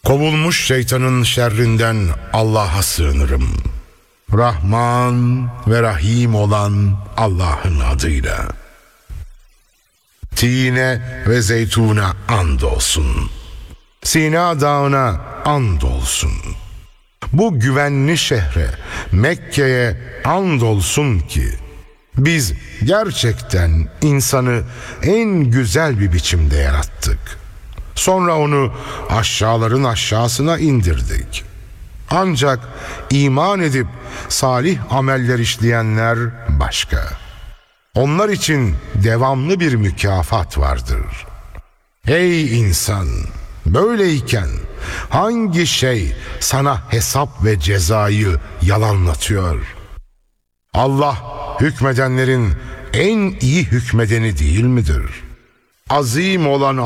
Kovulmuş şeytanın şerrinden Allah'a sığınırım. Rahman ve Rahim olan Allah'ın adıyla. Tine ve zeytuna andolsun. Sina dağına andolsun. Bu güvenli şehre, Mekke'ye andolsun ki biz gerçekten insanı en güzel bir biçimde yarattık. Sonra onu aşağıların aşağısına indirdik. Ancak iman edip salih ameller işleyenler başka. Onlar için devamlı bir mükafat vardır. Ey insan! Böyleyken hangi şey sana hesap ve cezayı yalanlatıyor? Allah hükmedenlerin en iyi hükmedeni değil midir? Azim olan